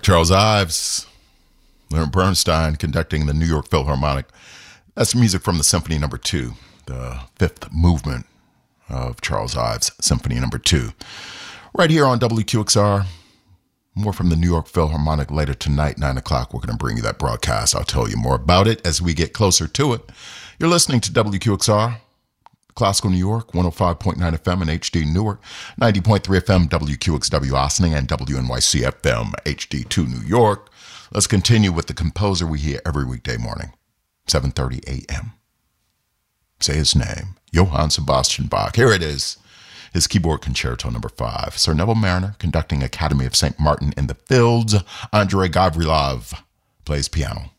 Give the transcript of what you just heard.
Charles Ives, Leonard Bernstein conducting the New York Philharmonic. That's music from the Symphony No. 2, the fifth movement of Charles Ives' Symphony No. 2. Right here on WQXR. More from the New York Philharmonic later tonight, 9 o'clock. We're going to bring you that broadcast. I'll tell you more about it as we get closer to it. You're listening to WQXR, Classical New York, 105.9 FM in HD Newark, 90.3 FM WQXW Ossining, and WNYC FM HD2 New York. Let's continue with the composer we hear every weekday morning, 7:30 a.m. Say his name, Johann Sebastian Bach. Here it is, his keyboard concerto number 5. Sir Neville Marriner conducting Academy of St. Martin in the Fields. Andrei Gavrilov plays piano.